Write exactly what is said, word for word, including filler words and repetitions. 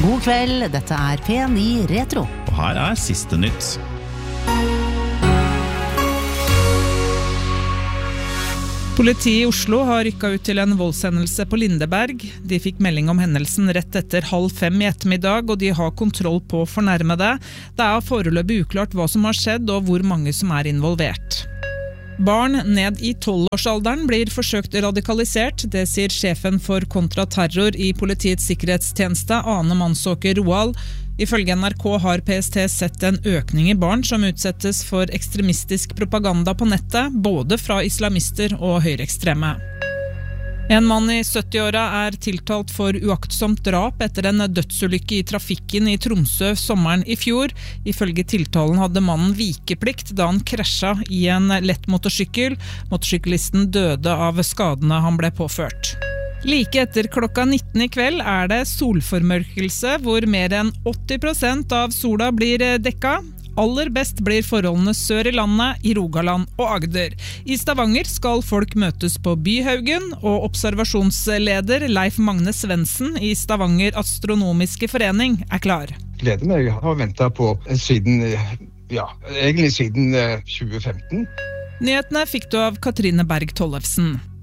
God kveld, dette er P ni Retro. Og her er siste nytt. Politiet i Oslo har rykket ut til en voldshendelse på Lindeberg. De fikk melding om hendelsen rett etter halv fem i ettermiddag, og de har kontroll på fornærmede. Det er foreløpig uklart hva som har skjedd og hvor mange som er involvert. Barn ned i tolvårsalderen blir forsøkt radikalisert, det sier sjefen for kontraterror i Politiets sikkerhetstjeneste, Ane Mansåker Roald. Ifølge N R K har P S T sett en økning i barn som utsettes for ekstremistisk propaganda på nettet, både fra islamister og høyreekstreme. En mann i sytti-åra er tiltalt for uaktsomt drap etter en dødsulykke i trafikken i Tromsø sommeren i fjor. Ifølge tiltalen hadde mannen vikeplikt da han krasja i en lett motorsykkel. Motorsyklisten døde av skadene han ble påført. Like etter klokka nitten i kveld er det solformørkelse, hvor mer enn åtti prosent av sola blir dekka. Aller best blir forholdene sør i landet, i Rogaland og Agder. I Stavanger skal folk møtes på Byhaugen, og observasjonsleder Leif Magne Svendsen i Stavanger Astronomiske Forening er klar. Gleder meg, jeg har ventet på siden, ja, egentlig siden tjue femten. Nyhetene fikk du av Katrine Berg Tollefsen.